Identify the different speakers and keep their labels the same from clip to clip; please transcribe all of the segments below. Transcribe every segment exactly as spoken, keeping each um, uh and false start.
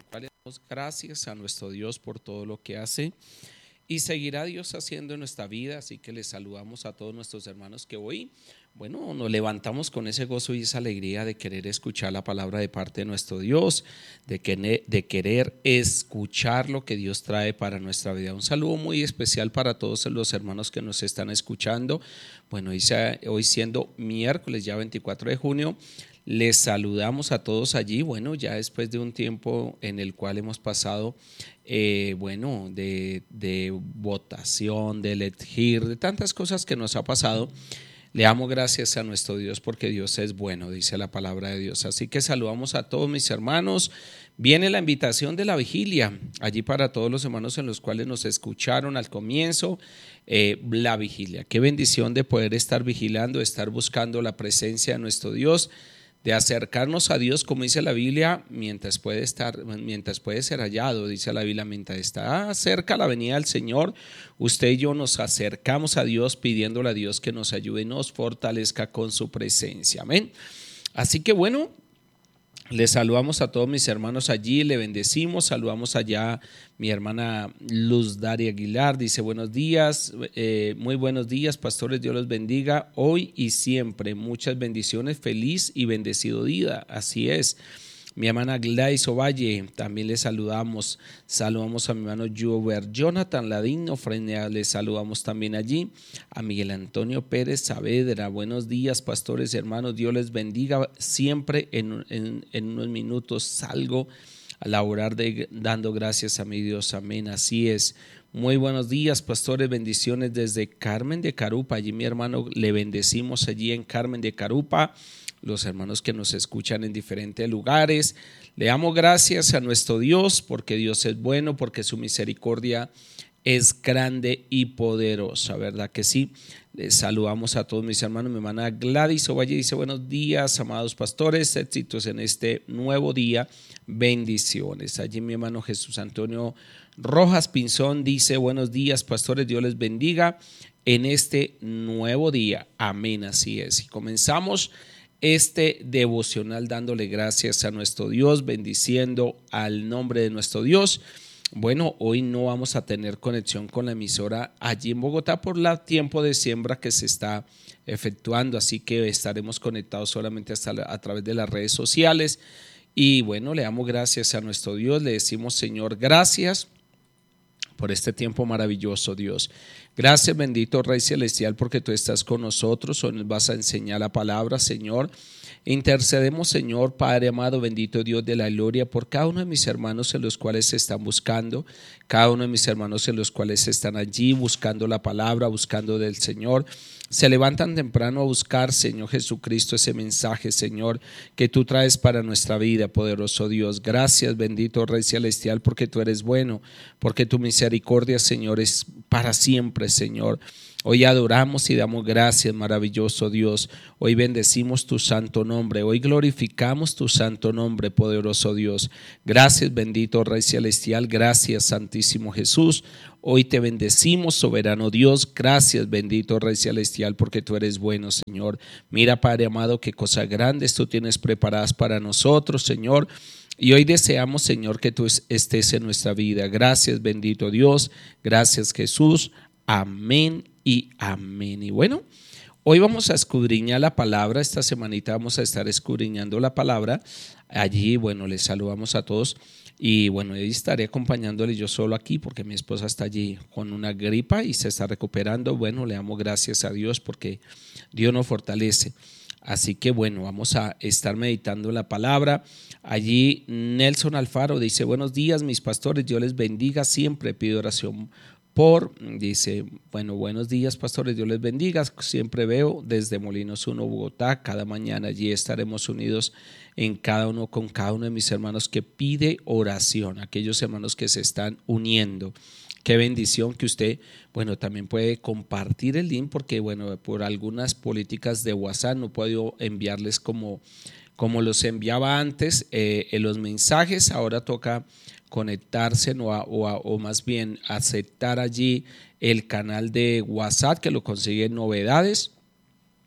Speaker 1: cual damos gracias a nuestro Dios por todo lo que hace y seguirá Dios haciendo en nuestra vida. Así que les saludamos a todos nuestros hermanos que hoy, bueno, nos levantamos con ese gozo y esa alegría de querer escuchar la palabra de parte de nuestro Dios, de, que, de querer escuchar lo que Dios trae para nuestra vida. Un saludo muy especial para todos los hermanos que nos están escuchando. Bueno, hoy, hoy siendo miércoles ya veinticuatro de junio, les saludamos a todos allí, bueno, ya después de un tiempo en el cual hemos pasado, eh, bueno, de, de votación, de elegir, de tantas cosas que nos ha pasado. Le damos gracias a nuestro Dios porque Dios es bueno, dice la palabra de Dios. Así que saludamos a todos mis hermanos. Viene la invitación de la vigilia, allí para todos los hermanos en los cuales nos escucharon al comienzo, eh, la vigilia. Qué bendición de poder estar vigilando, estar buscando la presencia de nuestro Dios, de acercarnos a Dios, como dice la Biblia, mientras puede estar, mientras puede ser hallado, dice la Biblia, mientras está cerca la venida del Señor, usted y yo nos acercamos a Dios pidiéndole a Dios que nos ayude y nos fortalezca con su presencia. Amén. Así que bueno, les saludamos a todos mis hermanos allí, le bendecimos, saludamos allá mi hermana Luz Daria Aguilar, dice buenos días, eh, muy buenos días pastores, Dios los bendiga hoy y siempre, muchas bendiciones, feliz y bendecido día, así es. Mi hermana Gladys Ovalle, también le saludamos, saludamos a mi hermano Jover Jonathan Ladino, le saludamos también allí, a Miguel Antonio Pérez Saavedra, buenos días pastores, hermanos, Dios les bendiga, siempre en, en, en unos minutos salgo a laborar de, dando gracias a mi Dios, amén, así es. Muy buenos días pastores, bendiciones desde Carmen de Carupa, allí mi hermano le bendecimos allí en Carmen de Carupa, los hermanos que nos escuchan en diferentes lugares. Le damos gracias a nuestro Dios porque Dios es bueno, porque su misericordia es grande y poderosa, ¿verdad que sí? Les saludamos a todos mis hermanos. Mi hermana Gladys Ovalle dice buenos días, amados pastores, éxitos en este nuevo día, bendiciones. Allí mi hermano Jesús Antonio Rojas Pinzón dice buenos días, pastores, Dios les bendiga en este nuevo día, amén, así es. Y comenzamos este devocional dándole gracias a nuestro Dios, bendiciendo al nombre de nuestro Dios. Bueno, hoy no vamos a tener conexión con la emisora allí en Bogotá por el tiempo de siembra que se está efectuando, así que estaremos conectados solamente hasta la, a través de las redes sociales. Y bueno, le damos gracias a nuestro Dios, le decimos Señor, gracias por este tiempo maravilloso, Dios. Gracias, bendito Rey Celestial, porque tú estás con nosotros, hoy nos vas a enseñar la palabra, Señor. Intercedemos, Señor, Padre amado, bendito Dios de la gloria, por cada uno de mis hermanos en los cuales se están buscando, cada uno de mis hermanos en los cuales están allí buscando la palabra, buscando del Señor. Se levantan temprano a buscar, Señor Jesucristo, ese mensaje, Señor, que tú traes para nuestra vida, poderoso Dios. Gracias, bendito Rey Celestial, porque tú eres bueno, porque tu misericordia, Señor, es para siempre, Señor. Hoy adoramos y damos gracias, maravilloso Dios. Hoy bendecimos tu santo nombre. Hoy glorificamos tu santo nombre, poderoso Dios. Gracias, bendito Rey Celestial. Gracias, Santísimo Jesús. Hoy te bendecimos, soberano Dios. Gracias, bendito Rey Celestial, porque tú eres bueno, Señor. Mira, Padre amado, qué cosas grandes tú tienes preparadas para nosotros, Señor. Y hoy deseamos, Señor, que tú estés en nuestra vida. Gracias, bendito Dios. Gracias, Jesús. Amén y amén. Y bueno, hoy vamos a escudriñar la palabra. Esta semanita vamos a estar escudriñando la palabra. Allí, bueno, les saludamos a todos. Y bueno, hoy estaré acompañándole yo solo aquí porque mi esposa está allí con una gripa y se está recuperando. Bueno, le damos gracias a Dios porque Dios nos fortalece. Así que bueno, vamos a estar meditando la palabra. Allí Nelson Alfaro dice, buenos días mis pastores, Dios les bendiga, siempre pido oración por, dice, bueno, buenos días pastores, Dios les bendiga, siempre veo desde Molinos uno, Bogotá, cada mañana allí estaremos unidos en cada uno con cada uno de mis hermanos que pide oración, aquellos hermanos que se están uniendo. Qué bendición que usted, bueno, también puede compartir el link porque, bueno, por algunas políticas de WhatsApp no puedo enviarles como, como los enviaba antes eh, en los mensajes. Ahora toca conectarse no, a, o, a, o más bien aceptar allí el canal de WhatsApp que lo consigue en novedades.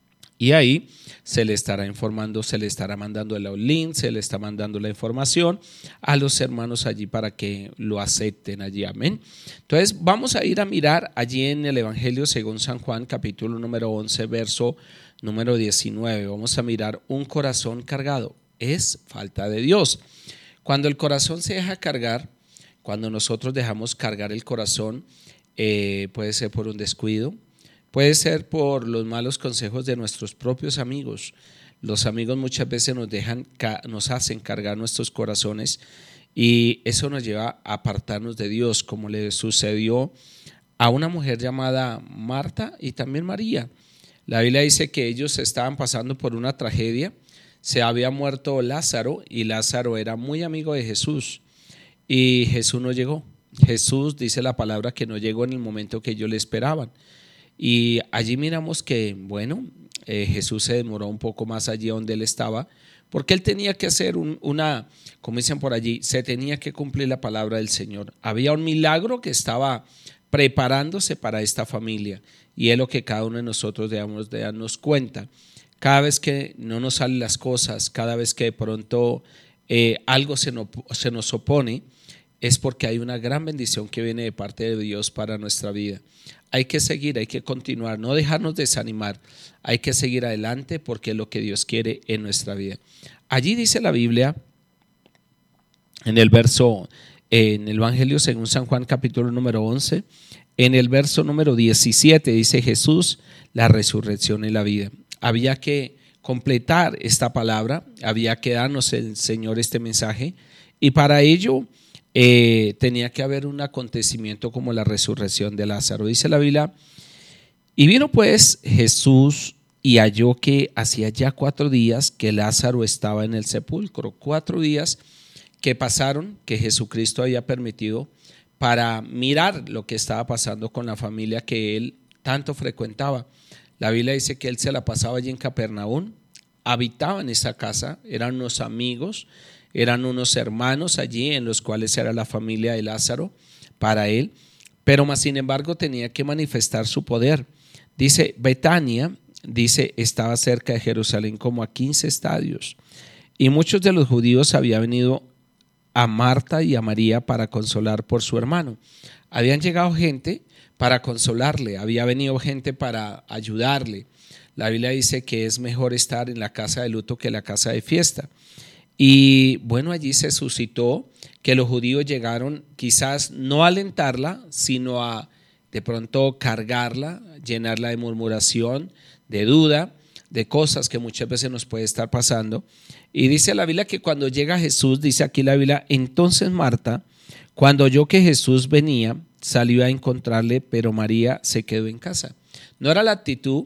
Speaker 1: Y ahí se le estará informando, se le estará mandando el link, se le está mandando la información a los hermanos allí para que lo acepten allí. Amén. Entonces vamos a ir a mirar allí en el Evangelio según San Juan, capítulo número once, verso número diecinueve. Vamos a mirar un corazón cargado. Es falta de Dios. Cuando el corazón se deja cargar, cuando nosotros dejamos cargar el corazón, eh, puede ser por un descuido, puede ser por los malos consejos de nuestros propios amigos. Los amigos muchas veces nos dejan, nos hacen cargar nuestros corazones y eso nos lleva a apartarnos de Dios, como le sucedió a una mujer llamada Marta y también María. La Biblia dice que ellos estaban pasando por una tragedia. Se había muerto Lázaro y Lázaro era muy amigo de Jesús y Jesús no llegó. Jesús, dice la palabra, que no llegó en el momento que ellos le esperaban. Y allí miramos que, bueno, eh, Jesús se demoró un poco más allí donde él estaba, porque él tenía que hacer un, una, como dicen por allí, se tenía que cumplir la palabra del Señor. Había un milagro que estaba preparándose para esta familia y es lo que cada uno de nosotros debemos de darnos cuenta. Cada vez que no nos salen las cosas, cada vez que de pronto eh, algo se nos, se nos opone, es porque hay una gran bendición que viene de parte de Dios para nuestra vida. Hay que seguir, hay que continuar, no dejarnos desanimar, hay que seguir adelante porque es lo que Dios quiere en nuestra vida. Allí dice la Biblia, en el verso, en el Evangelio según San Juan capítulo número once, en el verso número diecisiete dice Jesús, la resurrección y la vida. Había que completar esta palabra, había que darnos el Señor este mensaje y para ello Eh, tenía que haber un acontecimiento como la resurrección de Lázaro. Dice la Biblia, y vino pues Jesús y halló que hacía ya cuatro días que Lázaro estaba en el sepulcro. Cuatro días que pasaron, que Jesucristo había permitido para mirar lo que estaba pasando con la familia que él tanto frecuentaba. La Biblia dice que él se la pasaba allí en Capernaum, habitaba en esa casa, eran unos amigos, eran unos hermanos allí en los cuales era la familia de Lázaro para él, pero más sin embargo tenía que manifestar su poder. Dice Betania, dice estaba cerca de Jerusalén como a quince estadios y muchos de los judíos habían venido a Marta y a María para consolar por su hermano. Habían llegado gente para consolarle, había venido gente para ayudarle. La Biblia dice que es mejor estar en la casa de luto que en la casa de fiesta. Y bueno, allí se suscitó que los judíos llegaron quizás no a alentarla, sino a de pronto cargarla, llenarla de murmuración, de duda, de cosas que muchas veces nos puede estar pasando. Y dice la Biblia que cuando llega Jesús, dice aquí la Biblia, entonces Marta, cuando oyó que Jesús venía, salió a encontrarle, pero María se quedó en casa. No era la actitud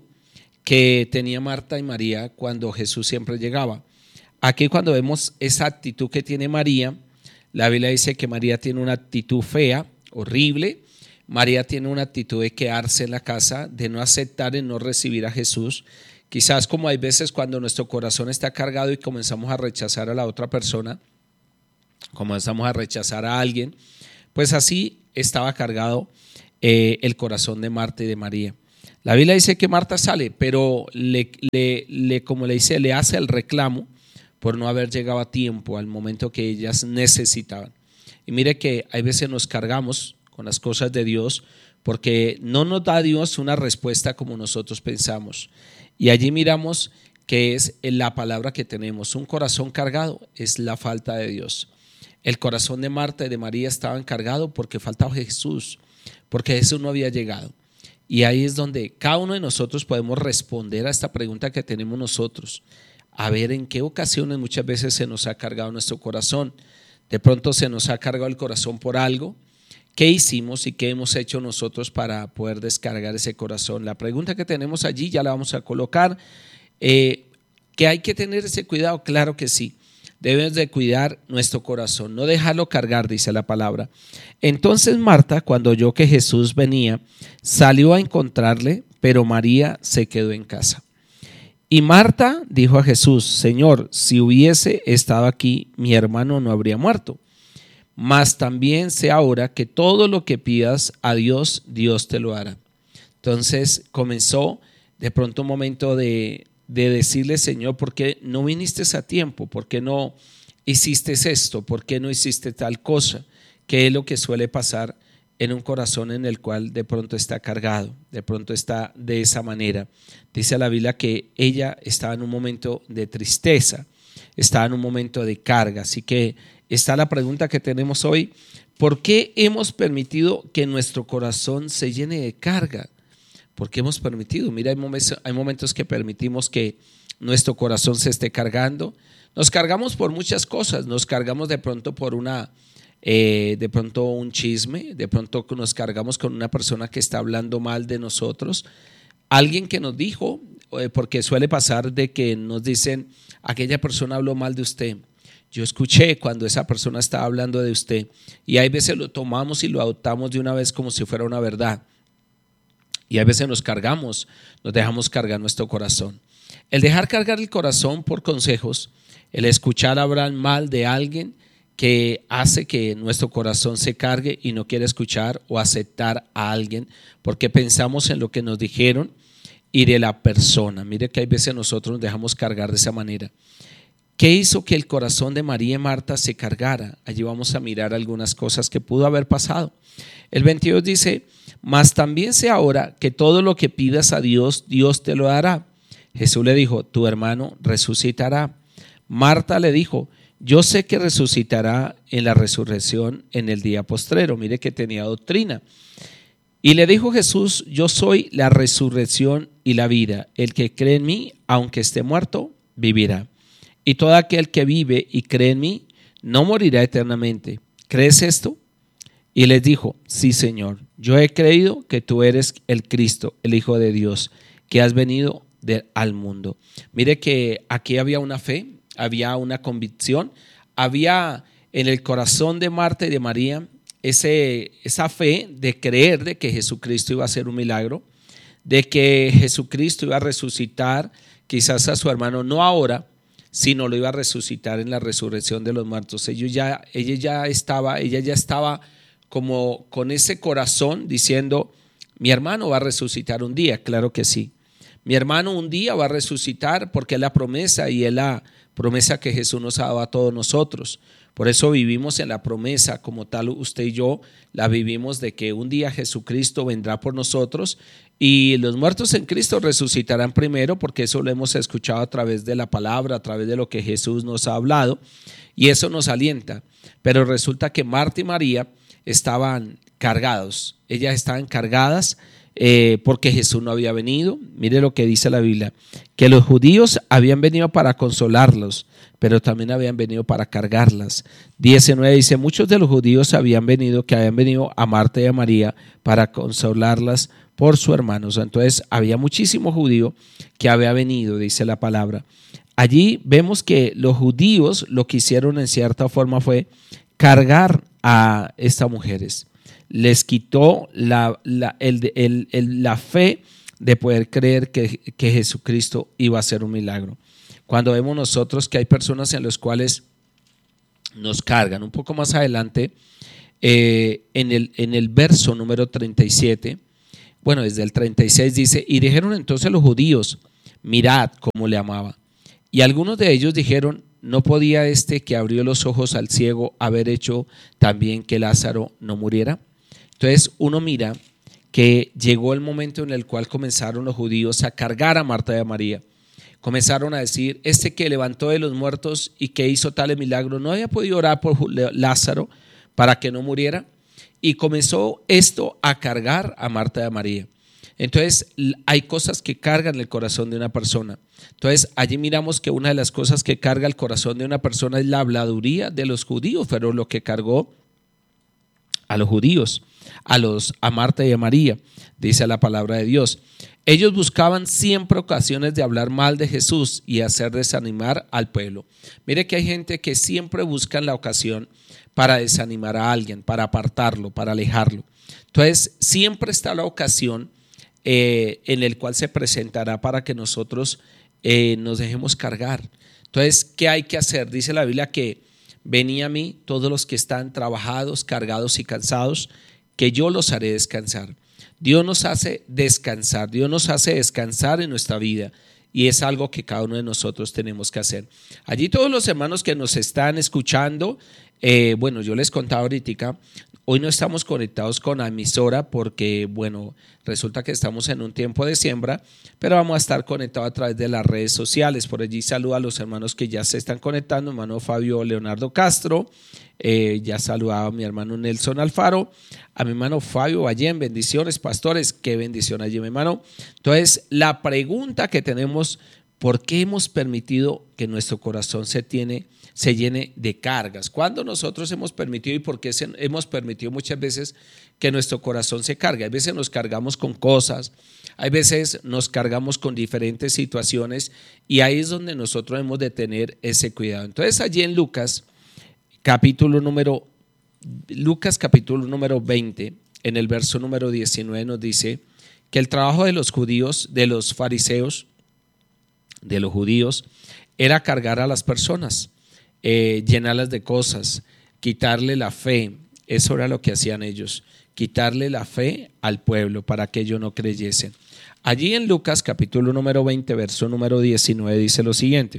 Speaker 1: que tenía Marta y María cuando Jesús siempre llegaba. Aquí cuando vemos esa actitud que tiene María, la Biblia dice que María tiene una actitud fea, horrible. María tiene una actitud de quedarse en la casa, de no aceptar y no recibir a Jesús. Quizás como hay veces cuando nuestro corazón está cargado y comenzamos a rechazar a la otra persona, comenzamos a rechazar a alguien, pues así estaba cargado eh, el corazón de Marta y de María. La Biblia dice que Marta sale, pero le, le, le, como le dice, le hace el reclamo por no haber llegado a tiempo al momento que ellas necesitaban. Y mire que hay veces nos cargamos con las cosas de Dios porque no nos da Dios una respuesta como nosotros pensamos. Y allí miramos que es la palabra que tenemos, un corazón cargado es la falta de Dios. El corazón de Marta y de María estaban cargados porque faltaba Jesús, porque Jesús no había llegado. Y ahí es donde cada uno de nosotros podemos responder a esta pregunta que tenemos nosotros. A ver en qué ocasiones muchas veces se nos ha cargado nuestro corazón. De pronto se nos ha cargado el corazón por algo. ¿Qué hicimos y qué hemos hecho nosotros para poder descargar ese corazón? La pregunta que tenemos allí ya la vamos a colocar. Eh, ¿Que hay que tener ese cuidado? Claro que sí. Debemos de cuidar nuestro corazón, no dejarlo cargar, dice la palabra. Entonces Marta, cuando oyó que Jesús venía, salió a encontrarle, pero María se quedó en casa. Y Marta dijo a Jesús: Señor, si hubiese estado aquí, mi hermano no habría muerto. Mas también sé ahora que todo lo que pidas a Dios, Dios te lo hará. Entonces comenzó de pronto un momento de, de decirle, Señor, ¿por qué no viniste a tiempo? ¿Por qué no hiciste esto? ¿Por qué no hiciste tal cosa? ¿Qué es lo que suele pasar en un corazón en el cual de pronto está cargado, de pronto está de esa manera? Dice la Biblia que ella estaba en un momento de tristeza, estaba en un momento de carga. Así que está la pregunta que tenemos hoy: ¿por qué hemos permitido que nuestro corazón se llene de carga? ¿Por qué hemos permitido? Mira, hay momentos, hay momentos que permitimos que nuestro corazón se esté cargando. Nos cargamos por muchas cosas. Nos cargamos de pronto por una, eh, de pronto un chisme. De pronto nos cargamos con una persona que está hablando mal de nosotros. Alguien que nos dijo, eh, porque suele pasar de que nos dicen, aquella persona habló mal de usted. Yo escuché cuando esa persona estaba hablando de usted. Y hay veces lo tomamos y lo adoptamos de una vez como si fuera una verdad. Y a veces nos cargamos, nos dejamos cargar nuestro corazón. El dejar cargar el corazón por consejos, el escuchar hablar mal de alguien que hace que nuestro corazón se cargue y no quiere escuchar o aceptar a alguien porque pensamos en lo que nos dijeron y de la persona. Mire que hay veces nosotros nos dejamos cargar de esa manera. ¿Qué hizo que el corazón de María y Marta se cargara? Allí vamos a mirar algunas cosas que pudo haber pasado. El veintidós dice: mas también sé ahora que todo lo que pidas a Dios, Dios te lo dará. Jesús le dijo: tu hermano resucitará. Marta le dijo: yo sé que resucitará en la resurrección en el día postrero. Mire que tenía doctrina. Y le dijo Jesús: yo soy la resurrección y la vida. El que cree en mí, aunque esté muerto, vivirá. Y todo aquel que vive y cree en mí, no morirá eternamente. ¿Crees esto? Y les dijo: sí, Señor, yo he creído que tú eres el Cristo, el Hijo de Dios, que has venido de, al mundo. Mire que aquí había una fe, había una convicción, había en el corazón de Marta y de María ese, esa fe de creer de que Jesucristo iba a hacer un milagro, de que Jesucristo iba a resucitar quizás a su hermano, no ahora, sino lo iba a resucitar en la resurrección de los muertos. Ellos ya, ella ya estaba, ella ya estaba como con ese corazón diciendo: mi hermano va a resucitar un día. Claro que sí, mi hermano un día va a resucitar, porque es la promesa y es la promesa que Jesús nos ha dado a todos nosotros. Por eso vivimos en la promesa como tal. Usted y yo la vivimos de que un día Jesucristo vendrá por nosotros y los muertos en Cristo resucitarán primero, porque eso lo hemos escuchado a través de la palabra, a través de lo que Jesús nos ha hablado, y eso nos alienta. Pero resulta que Marta y María estaban cargados, ellas estaban cargadas eh, porque Jesús no había venido. Mire lo que dice la Biblia, que los judíos habían venido para consolarlos, pero también habían venido para cargarlas. diecinueve dice: muchos de los judíos habían venido, que habían venido a Marta y a María para consolarlas por su hermano. Entonces había muchísimo judío que había venido, dice la palabra. Allí vemos que los judíos lo que hicieron en cierta forma fue cargar a estas mujeres. Les quitó la, la, el, el, el, la fe de poder creer que, que Jesucristo iba a hacer un milagro. Cuando vemos nosotros que hay personas en las cuales nos cargan, un poco más adelante, eh, en, el, en el verso número treinta y siete, bueno, desde el treinta y seis dice: y dijeron entonces los judíos: mirad cómo le amaba. Y algunos de ellos dijeron: ¿no podía este que abrió los ojos al ciego haber hecho también que Lázaro no muriera? Entonces uno mira que llegó el momento en el cual comenzaron los judíos a cargar a Marta y a María. Comenzaron a decir: este que levantó de los muertos y que hizo tales milagros, ¿no había podido orar por Lázaro para que no muriera? Y comenzó esto a cargar a Marta y a María. Entonces hay cosas que cargan el corazón de una persona. Entonces allí miramos que una de las cosas que carga el corazón de una persona es la habladuría de los judíos, pero lo que cargó a los judíos, a, los, a Marta y a María, dice la palabra de Dios. Ellos buscaban siempre ocasiones de hablar mal de Jesús y hacer desanimar al pueblo. Mire que hay gente que siempre busca la ocasión para desanimar a alguien, para apartarlo, para alejarlo. Entonces siempre está la ocasión eh, en el cual se presentará para que nosotros eh, nos dejemos cargar. Entonces, ¿qué hay que hacer? Dice la Biblia que: venid a mí todos los que están trabajados, cargados y cansados, que yo los haré descansar. Dios nos hace descansar, Dios nos hace descansar en nuestra vida, y es algo que cada uno de nosotros tenemos que hacer. Allí todos los hermanos que nos están escuchando, eh, bueno, yo les contaba ahorita, hoy no estamos conectados con la emisora porque, bueno, resulta que estamos en un tiempo de siembra, pero vamos a estar conectados a través de las redes sociales. Por allí saludo a los hermanos que ya se están conectando, hermano Fabio Leonardo Castro, eh, ya saludaba a mi hermano Nelson Alfaro, a mi hermano Fabio Ballén, bendiciones, pastores, qué bendición allí, mi hermano. Entonces, la pregunta que tenemos, ¿por qué hemos permitido que nuestro corazón se tiene se llene de cargas? ¿Cuándo nosotros hemos permitido y por qué se, hemos permitido muchas veces que nuestro corazón se cargue? Hay veces nos cargamos con cosas, hay veces nos cargamos con diferentes situaciones y ahí es donde nosotros hemos de tener ese cuidado. Entonces allí en Lucas capítulo número Lucas capítulo número veinte, en el verso número diecinueve nos dice que el trabajo de los judíos, de los fariseos, de los judíos, era cargar a las personas. Eh, llenarlas de cosas, quitarle la fe. Eso era lo que hacían ellos, quitarle la fe al pueblo para que ellos no creyesen. Allí en Lucas capítulo número veinte, verso número diecinueve dice lo siguiente: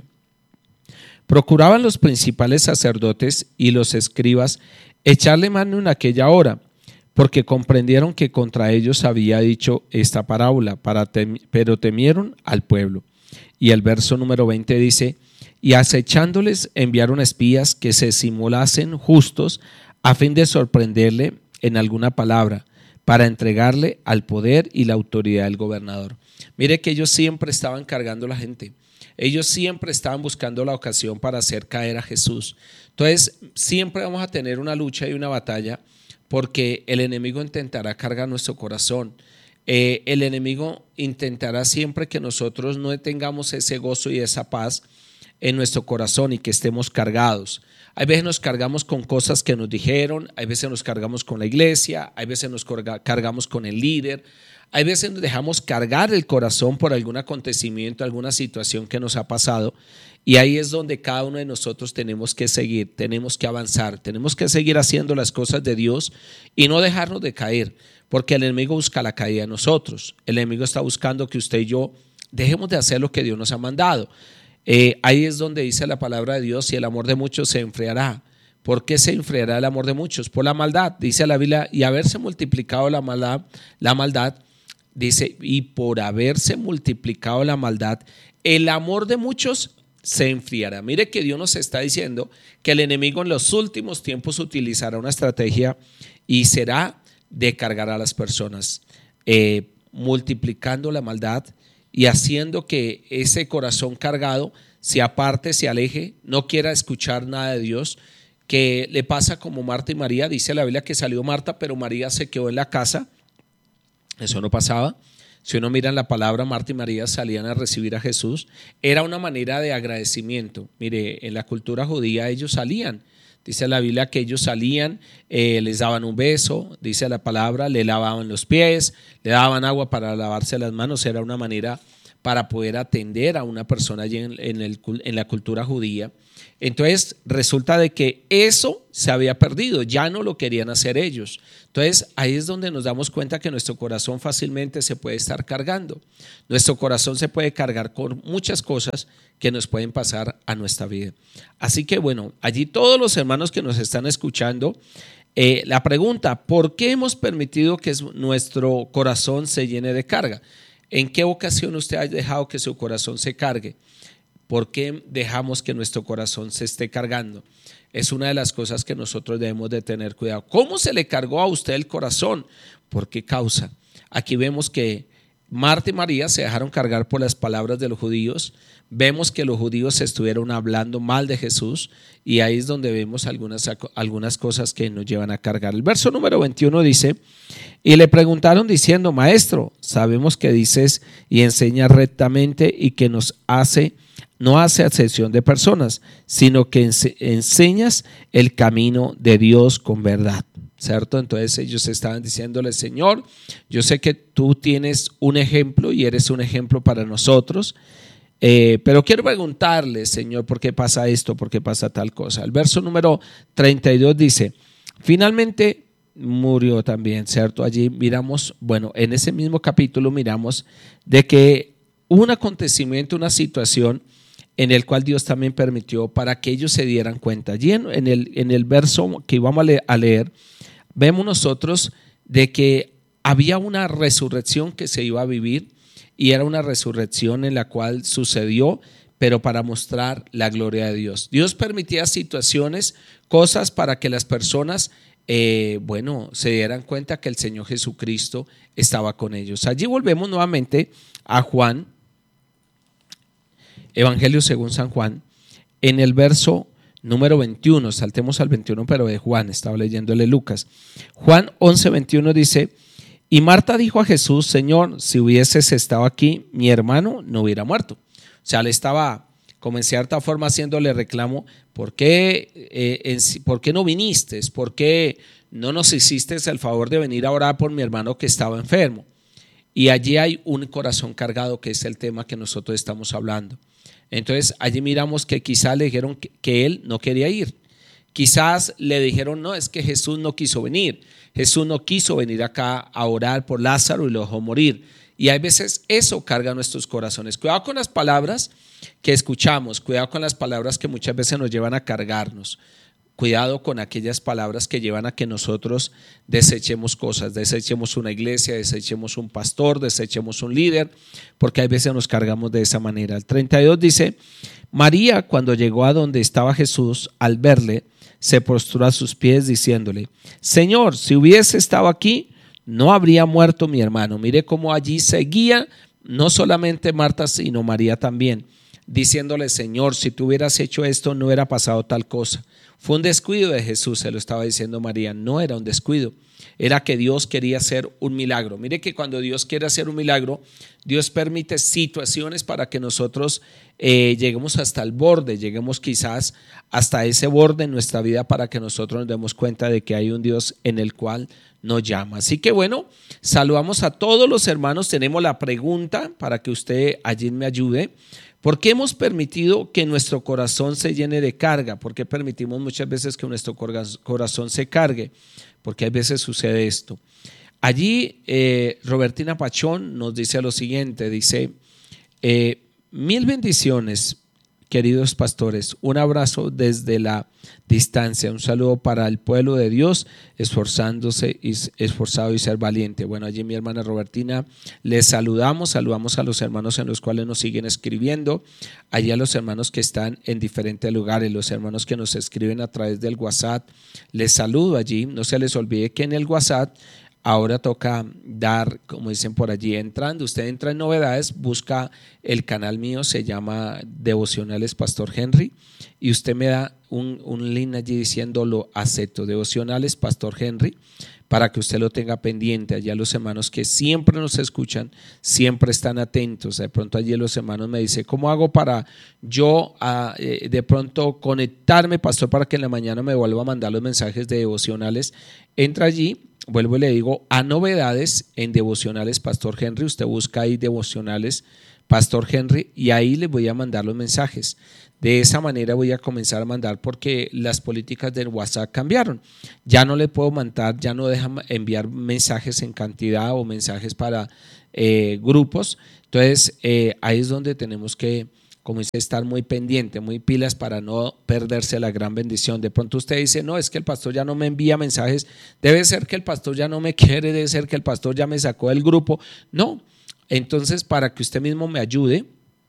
Speaker 1: procuraban los principales sacerdotes y los escribas echarle mano en aquella hora, porque comprendieron que contra ellos había dicho esta parábola, para tem- pero temieron al pueblo. Y el verso número veinte dice: y acechándoles enviaron espías que se simulasen justos a fin de sorprenderle en alguna palabra, para entregarle al poder y la autoridad del gobernador. Mire que ellos siempre estaban cargando a la gente, ellos siempre estaban buscando la ocasión para hacer caer a Jesús. Entonces siempre vamos a tener una lucha y una batalla, porque el enemigo intentará cargar nuestro corazón. Eh, el enemigo intentará siempre que nosotros no tengamos ese gozo y esa paz en nuestro corazón y que estemos cargados. Hay veces nos cargamos con cosas que nos dijeron, hay veces nos cargamos con la iglesia, hay veces nos cargamos con el líder, hay veces nos dejamos cargar el corazón por algún acontecimiento, alguna situación que nos ha pasado, y ahí es donde cada uno de nosotros tenemos que seguir, tenemos que avanzar, tenemos que seguir haciendo las cosas de Dios y no dejarnos de caer, porque el enemigo busca la caída de nosotros. El enemigo está buscando que usted y yo dejemos de hacer lo que Dios nos ha mandado. Eh, ahí es donde dice la palabra de Dios: y el amor de muchos se enfriará. ¿Por qué se enfriará el amor de muchos? Por la maldad, dice la Biblia, y haberse multiplicado la maldad, la maldad, dice, y por haberse multiplicado la maldad, el amor de muchos se enfriará. Mire que Dios nos está diciendo que el enemigo en los últimos tiempos utilizará una estrategia y será de cargar a las personas, eh, multiplicando la maldad y haciendo que ese corazón cargado se aparte, se aleje, no quiera escuchar nada de Dios, que le pasa como Marta y María. Dice la Biblia que salió Marta, pero María se quedó en la casa. Eso no pasaba. Si uno mira en la palabra, Marta y María salían a recibir a Jesús. Era una manera de agradecimiento. Mire, en la cultura judía ellos salían. Dice la Biblia que ellos salían, eh, les daban un beso, dice la palabra, le lavaban los pies, le daban agua para lavarse las manos. Era una manera para poder atender a una persona allí en, en, el, en la cultura judía. Entonces resulta de que eso se había perdido, ya no lo querían hacer ellos. Entonces ahí es donde nos damos cuenta que nuestro corazón fácilmente se puede estar cargando. Nuestro corazón se puede cargar con muchas cosas que nos pueden pasar a nuestra vida. Así que bueno, allí todos los hermanos que nos están escuchando, eh, la pregunta: ¿por qué hemos permitido que nuestro corazón se llene de carga? ¿En qué ocasión usted ha dejado que su corazón se cargue? ¿Por qué dejamos que nuestro corazón se esté cargando? Es una de las cosas que nosotros debemos de tener cuidado. ¿Cómo se le cargó a usted el corazón? ¿Por qué causa? Aquí vemos que Marta y María se dejaron cargar por las palabras de los judíos. Vemos que los judíos estuvieron hablando mal de Jesús y ahí es donde vemos algunas, algunas cosas que nos llevan a cargar. El verso número veintiuno dice: y le preguntaron diciendo: maestro, sabemos que dices y enseñas rectamente y que nos hace no hace acepción de personas, sino que enseñas el camino de Dios con verdad. ¿Cierto? Entonces ellos estaban diciéndole: Señor, yo sé que tú tienes un ejemplo y eres un ejemplo para nosotros, eh, pero quiero preguntarle, Señor, ¿por qué pasa esto? ¿Por qué pasa tal cosa? El verso número treinta y dos dice: finalmente murió también, ¿cierto? Allí miramos, bueno, en ese mismo capítulo miramos de que un acontecimiento, una situación en el cual Dios también permitió para que ellos se dieran cuenta. Allí en, en, el, en el verso que íbamos a leer, a leer, vemos nosotros de que había una resurrección que se iba a vivir y era una resurrección en la cual sucedió, pero para mostrar la gloria de Dios. Dios permitía situaciones, cosas para que las personas, eh, bueno, se dieran cuenta que el Señor Jesucristo estaba con ellos. Allí volvemos nuevamente a Juan, Evangelio según San Juan, en el verso número veintiuno, saltemos al veintiuno, pero de Juan, estaba leyéndole Lucas. Juan once, veintiuno dice: y Marta dijo a Jesús: Señor, si hubieses estado aquí, mi hermano no hubiera muerto. O sea, le estaba, como en cierta forma, haciéndole reclamo: ¿por qué, eh, en, ¿por qué no viniste? ¿Por qué no nos hiciste el favor de venir a orar por mi hermano que estaba enfermo? Y allí hay un corazón cargado, que es el tema que nosotros estamos hablando. Entonces allí miramos que quizás le dijeron que, que él no quería ir. Quizás le dijeron: no, es que Jesús no quiso venir. Jesús no quiso venir acá a orar por Lázaro y lo dejó morir. Y hay veces eso carga nuestros corazones. Cuidado con las palabras que escuchamos, cuidado con las palabras que muchas veces nos llevan a cargarnos. Cuidado con aquellas palabras que llevan a que nosotros desechemos cosas, desechemos una iglesia, desechemos un pastor, desechemos un líder, porque hay veces nos cargamos de esa manera. El treinta y dos dice: María, cuando llegó a donde estaba Jesús, al verle, se postró a sus pies diciéndole: Señor, si hubiese estado aquí, no habría muerto mi hermano. Mire cómo allí seguía, no solamente Marta, sino María también, diciéndole: Señor, si tú hubieras hecho esto, no hubiera pasado tal cosa. Fue un descuido de Jesús, se lo estaba diciendo María. No era un descuido, era que Dios quería hacer un milagro. Mire que cuando Dios quiere hacer un milagro, Dios permite situaciones para que nosotros eh, lleguemos hasta el borde, lleguemos quizás hasta ese borde en nuestra vida, para que nosotros nos demos cuenta de que hay un Dios en el cual nos llama. Así que bueno, saludamos a todos los hermanos. Tenemos la pregunta para que usted allí me ayude. ¿Por qué hemos permitido que nuestro corazón se llene de carga? ¿Por qué permitimos muchas veces que nuestro corazón se cargue? Porque a veces sucede esto. Allí eh, Robertina Pachón nos dice lo siguiente, dice: eh, mil bendiciones, queridos pastores, un abrazo desde la distancia, un saludo para el pueblo de Dios, esforzándose y esforzado y ser valiente. Bueno, allí mi hermana Robertina, les saludamos, saludamos a los hermanos en los cuales nos siguen escribiendo, allí a los hermanos que están en diferentes lugares, los hermanos que nos escriben a través del WhatsApp, les saludo allí. No se les olvide que en el WhatsApp ahora toca dar, como dicen por allí, entrando, usted entra en novedades, busca el canal mío, se llama Devocionales Pastor Henry, y usted me da un, un link allí diciendo: lo acepto, Devocionales Pastor Henry, para que usted lo tenga pendiente. Allá los hermanos que siempre nos escuchan, siempre están atentos. De pronto allí los hermanos me dicen: ¿cómo hago para yo a, eh, de pronto conectarme, pastor, para que en la mañana me vuelva a mandar los mensajes de devocionales? Entra allí, vuelvo y le digo, a novedades en Devocionales Pastor Henry. Usted busca ahí Devocionales Pastor Henry y ahí les voy a mandar los mensajes. De esa manera voy a comenzar a mandar, porque las políticas del WhatsApp cambiaron. Ya no le puedo mandar, ya no dejan enviar mensajes en cantidad o mensajes para eh, grupos. Entonces eh, ahí es donde tenemos que, como dice, estar muy pendiente, muy pilas, para no perderse la gran bendición. De pronto usted dice: no, es que el pastor ya no me envía mensajes, debe ser que el pastor ya no me quiere, debe ser que el pastor ya me sacó del grupo. No, entonces para que usted mismo me ayude,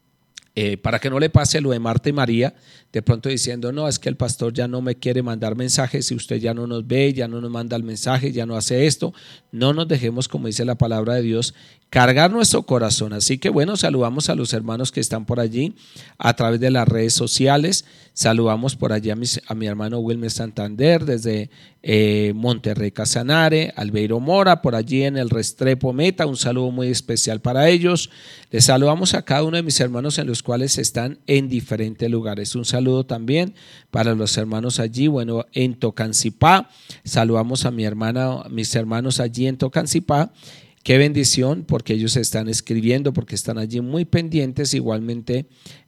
Speaker 1: Eh, para que no le pase lo de Marta y María, de pronto diciendo: no, es que el pastor ya no me quiere mandar mensajes, y usted ya no nos ve, ya no nos manda el mensaje, ya no hace esto. No nos dejemos, como dice la palabra de Dios, cargar nuestro corazón. Así que bueno, saludamos a los hermanos que están por allí a través de las redes sociales. Saludamos por allí a, mis, a mi hermano Wilmer Santander desde eh, Monterrey Casanare, Albeiro Mora, por allí en el Restrepo Meta, un saludo muy especial para ellos. Les saludamos a cada uno de mis hermanos en los cuales están en diferentes lugares. Un saludo también para los hermanos allí, bueno, en Tocancipá. Saludamos a mi hermana, mis hermanos allí en Tocancipá. Qué bendición, porque ellos están escribiendo, porque están allí muy pendientes igualmente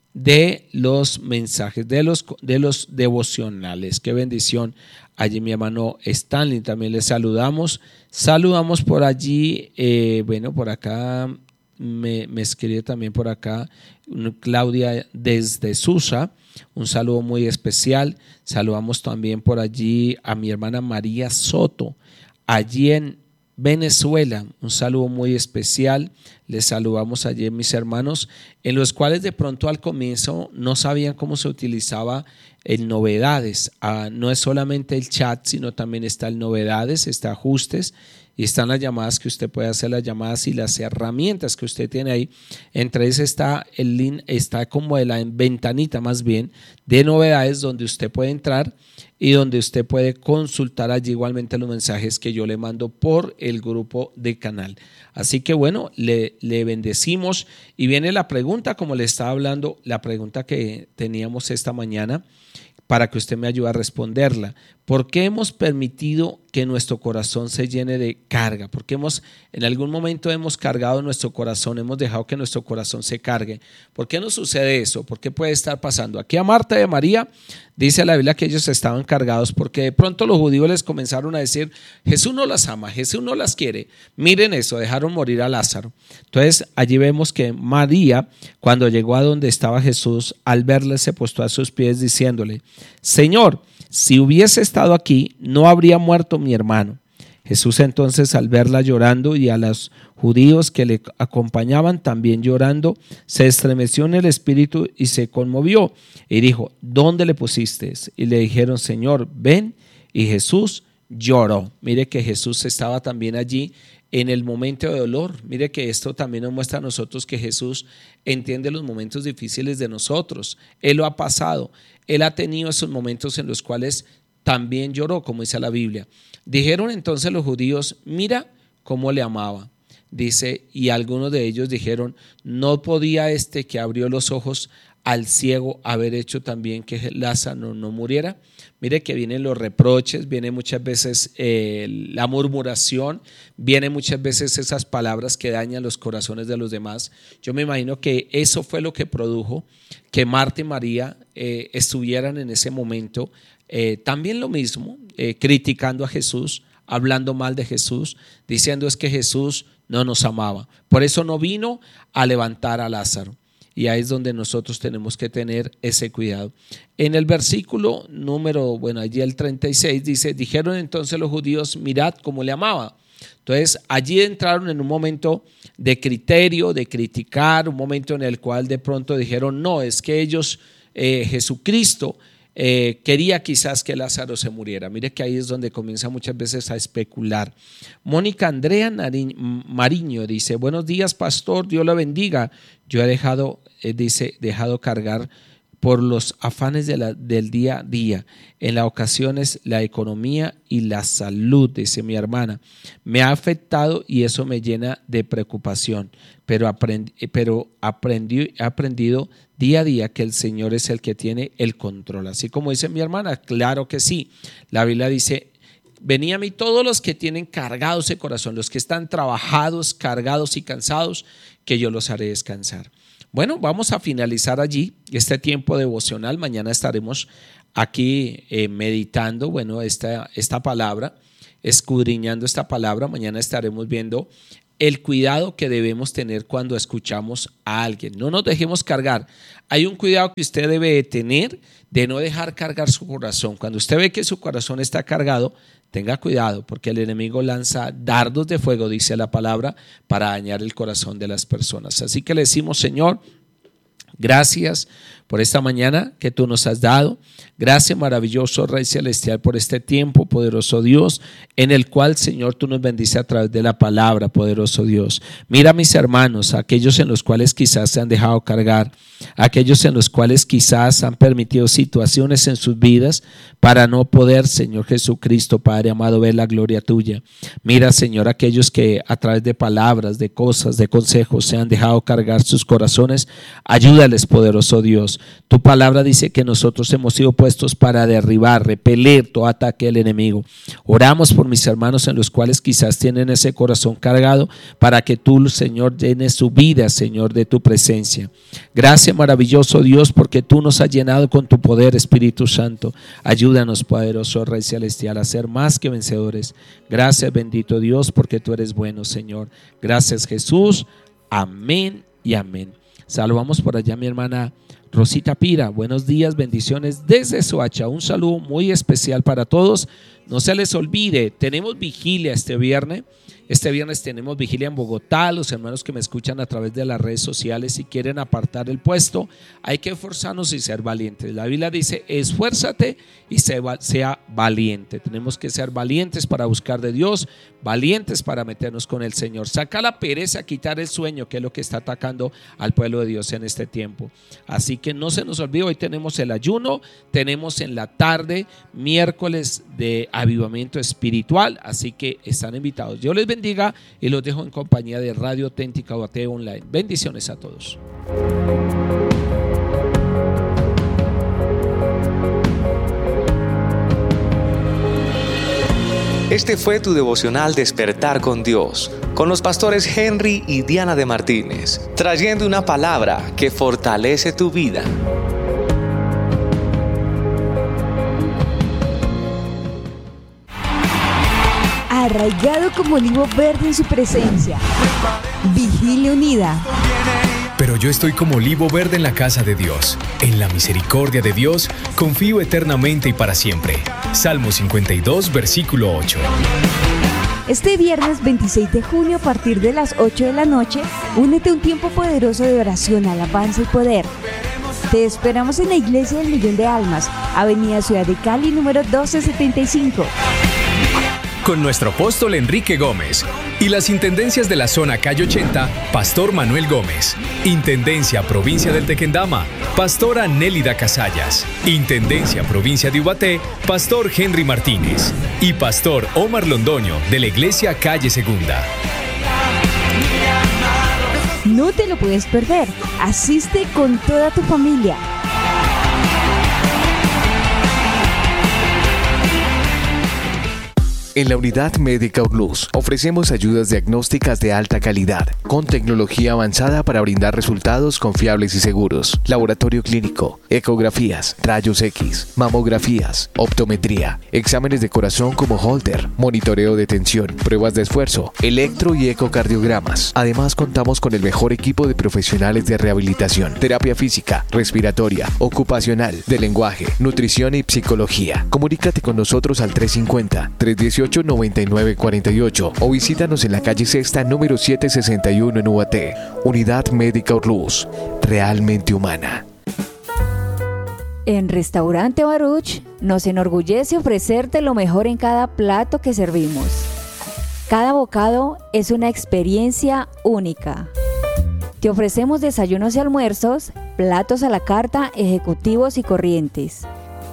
Speaker 1: de los mensajes, de los, de los devocionales. Qué bendición. Allí mi hermano Stanley también le saludamos. Saludamos por allí, eh, bueno, por acá me, me escribe también por acá Claudia desde Susa, un saludo muy especial. Saludamos también por allí a mi hermana María Soto, allí en Venezuela, un saludo muy especial. Les saludamos allí mis hermanos, en los cuales de pronto al comienzo no sabían cómo se utilizaba el novedades. Ah, no es solamente el chat, sino también está el novedades, está ajustes y están las llamadas que usted puede hacer, las llamadas y las herramientas que usted tiene ahí. Entre ellas está el link, está como de la ventanita más bien de novedades, donde usted puede entrar y donde usted puede consultar allí igualmente los mensajes que yo le mando por el grupo de canal. Así que bueno, le, le bendecimos y viene la pregunta, como le estaba hablando, la pregunta que teníamos esta mañana, para que usted me ayude a responderla. ¿Por qué hemos permitido que nuestro corazón se llene de carga? ¿Por qué hemos, en algún momento hemos cargado nuestro corazón, hemos dejado que nuestro corazón se cargue? ¿Por qué nos sucede eso? ¿Por qué puede estar pasando? Aquí a Marta y a María dice la Biblia que ellos estaban cargados porque de pronto los judíos les comenzaron a decir: Jesús no las ama, Jesús no las quiere. Miren eso, dejaron morir a Lázaro. Entonces allí vemos que María, cuando llegó a donde estaba Jesús, al verle se postró a sus pies diciéndole: Señor, si hubiese estado aquí, no habría muerto mi hermano. Jesús entonces, al verla llorando y a los judíos que le acompañaban también llorando, se estremeció en el espíritu y se conmovió y dijo: ¿Dónde le pusiste? Y le dijeron: Señor, ven. Y Jesús lloró. Mire que Jesús estaba también allí en el momento de dolor. Mire que esto también nos muestra a nosotros que Jesús entiende los momentos difíciles de nosotros. Él lo ha pasado. Él ha tenido esos momentos en los cuales también lloró, como dice la Biblia. Dijeron entonces los judíos: mira cómo le amaba. Dice, y algunos de ellos dijeron: ¿no podía este que abrió los ojos al ciego haber hecho también que Lázaro no muriera? Mire que vienen los reproches, viene muchas veces eh, la murmuración, vienen muchas veces esas palabras que dañan los corazones de los demás. Yo me imagino que eso fue lo que produjo que Marta y María eh, estuvieran en ese momento eh, también lo mismo, eh, criticando a Jesús, hablando mal de Jesús, diciendo es que Jesús no nos amaba. Por eso no vino a levantar a Lázaro. Y ahí es donde nosotros tenemos que tener ese cuidado. En el versículo número, bueno, allí el treinta y seis dice: dijeron entonces los judíos: mirad cómo le amaba. Entonces allí entraron en un momento de criterio, de criticar, un momento en el cual de pronto dijeron: no, es que ellos, eh, Jesucristo, Eh, quería quizás que Lázaro se muriera. Mire que ahí es donde comienza muchas veces a especular. Mónica Andrea Mariño dice: buenos días, pastor, Dios la bendiga. Yo he dejado, eh, dice, dejado cargar por los afanes de la, del día a día, en las ocasiones la economía y la salud, dice mi hermana. Me ha afectado y eso me llena de preocupación, pero, aprendí, pero aprendí, he aprendido día a día que el Señor es el que tiene el control. Así como dice mi hermana, claro que sí. La Biblia dice: venid a mí todos los que tienen cargados de corazón, los que están trabajados, cargados y cansados, que yo los haré descansar. Bueno, vamos a finalizar allí este tiempo devocional. Mañana estaremos aquí eh, meditando, bueno, esta, esta palabra, escudriñando esta palabra. Mañana estaremos viendo el cuidado que debemos tener cuando escuchamos a alguien. No nos dejemos cargar. Hay un cuidado que usted debe tener de no dejar cargar su corazón. Cuando usted ve que su corazón está cargado, tenga cuidado, porque el enemigo lanza dardos de fuego, dice la palabra, para dañar el corazón de las personas. Así que le decimos: Señor, gracias por esta mañana que tú nos has dado. Gracias, maravilloso Rey Celestial, por este tiempo, poderoso Dios, en el cual, Señor, tú nos bendices a través de la palabra, poderoso Dios. Mira a mis hermanos, aquellos en los cuales quizás se han dejado cargar, aquellos en los cuales quizás han permitido situaciones en sus vidas para no poder, Señor Jesucristo, Padre amado, ver la gloria tuya. Mira, Señor, aquellos que a través de palabras, de cosas, de consejos se han dejado cargar sus corazones. Ayúdales, poderoso Dios. Tu palabra dice que nosotros hemos sido puestos para derribar, repeler todo ataque del enemigo. Oramos por mis hermanos en los cuales quizás tienen ese corazón cargado, para que tú, Señor, llenes su vida, Señor, de tu presencia. Gracias, maravilloso Dios, porque tú nos has llenado con tu poder, Espíritu Santo. Ayúdanos, poderoso Rey Celestial, a ser más que vencedores. Gracias, bendito Dios, porque tú eres bueno, Señor. Gracias, Jesús. Amén y amén. Saludamos por allá a mi hermana Rosita Pira. Buenos días, bendiciones desde Soacha. Un saludo muy especial para todos. No se les olvide, tenemos vigilia este viernes. Este viernes tenemos vigilia en Bogotá. Los hermanos que me escuchan a través de las redes sociales, si quieren apartar el puesto, hay que esforzarnos y ser valientes. La Biblia dice, esfuérzate y sea valiente. Tenemos que ser valientes para buscar de Dios, valientes para meternos con el Señor. Saca la pereza, quitar el sueño, que es lo que está atacando al pueblo de Dios en este tiempo. Así que no se nos olvide, hoy tenemos el ayuno, tenemos en la tarde miércoles de avivamiento espiritual, así que están invitados. Dios les bendiga y los dejo en compañía de Radio Auténtica Guate Online. Bendiciones a todos.
Speaker 2: Este fue tu devocional Despertar con Dios, con los pastores Henry y Diana de Martínez, trayendo una palabra que fortalece tu vida.
Speaker 3: Arraigado como olivo verde en su presencia. Vigilia unida.
Speaker 4: Pero yo estoy como olivo verde en la casa de Dios. En la misericordia de Dios confío eternamente y para siempre. Salmo cincuenta y dos, versículo ocho.
Speaker 3: Este viernes veintiséis de junio a partir de las ocho de la noche, únete a un tiempo poderoso de oración, alabanza y poder. Te esperamos en la Iglesia del Millón de Almas, Avenida Ciudad de Cali, número doce setenta y cinco.
Speaker 4: Con nuestro apóstol Enrique Gómez y las intendencias de la zona Calle ochenta, Pastor Manuel Gómez. Intendencia Provincia del Tequendama, Pastora Nélida Casallas. Intendencia Provincia de Ubaté, Pastor Henry Martínez. Y Pastor Omar Londoño, de la Iglesia Calle Segunda.
Speaker 3: No te lo puedes perder. Asiste con toda tu familia.
Speaker 5: En la Unidad Médica Urlús ofrecemos ayudas diagnósticas de alta calidad, con tecnología avanzada para brindar resultados confiables y seguros. Laboratorio clínico, ecografías, rayos X, mamografías, optometría, exámenes de corazón como Holter, monitoreo de tensión, pruebas de esfuerzo, electro y ecocardiogramas. Además contamos con el mejor equipo de profesionales de rehabilitación, terapia física, respiratoria, ocupacional, de lenguaje, nutrición y psicología. Comunícate con nosotros al tres cincuenta, tres dieciocho, noventa y nueve cuarenta y ocho o visítanos en la calle Sexta número setecientos sesenta y uno en Ubaté. Unidad Médica Urlús, realmente humana.
Speaker 3: En Restaurante Baruch nos enorgullece ofrecerte lo mejor en cada plato que servimos. Cada bocado es una experiencia única. Te ofrecemos desayunos y almuerzos, platos a la carta, ejecutivos y corrientes.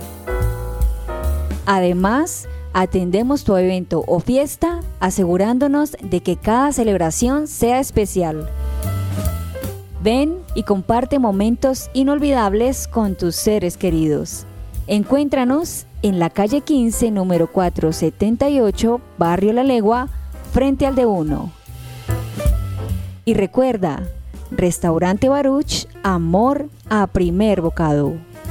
Speaker 3: Además, atendemos tu evento o fiesta, asegurándonos de que cada celebración sea especial. Ven y comparte momentos inolvidables con tus seres queridos. Encuéntranos en la calle quince, número cuatrocientos setenta y ocho, Barrio La Legua, frente al de uno. Y recuerda, Restaurante Baruch, amor a primer bocado.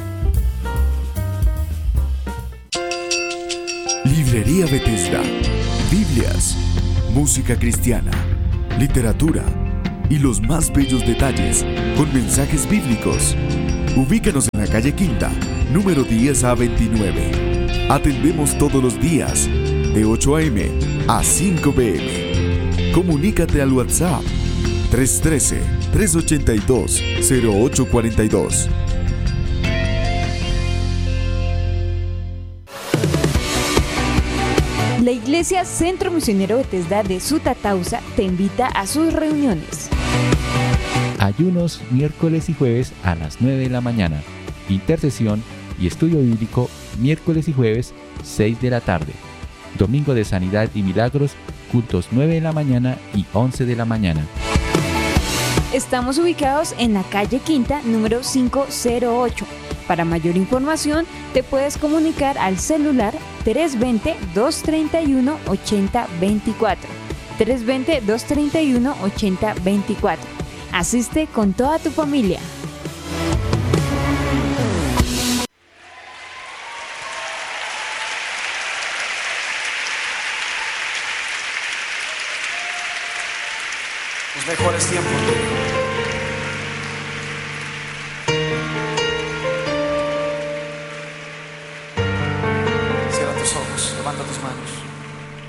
Speaker 6: Librería Bethesda, Biblias, música cristiana, literatura y los más bellos detalles con mensajes bíblicos. Ubícanos en la calle Quinta, número diez a veintinueve. Atendemos todos los días, de ocho a eme a cinco pe eme. Comunícate al WhatsApp tres uno tres, tres ocho dos, cero ocho cuatro dos.
Speaker 3: La Iglesia Centro Misionero Bethesda de Sutatausa te invita a sus reuniones.
Speaker 7: Ayunos miércoles y jueves a las nueve de la mañana. Intercesión y estudio bíblico miércoles y jueves seis de la tarde. Domingo de Sanidad y Milagros, cultos nueve de la mañana y once de la mañana.
Speaker 3: Estamos ubicados en la calle Quinta, número quinientos ocho. Para mayor información, te puedes comunicar al celular tres dos cero, dos tres uno, ocho cero dos cuatro. tres dos cero, dos tres uno, ocho cero dos cuatro. Asiste con toda tu familia.
Speaker 1: Nos
Speaker 8: Mejores tiempos. Cierra tus ojos, levanta tus manos.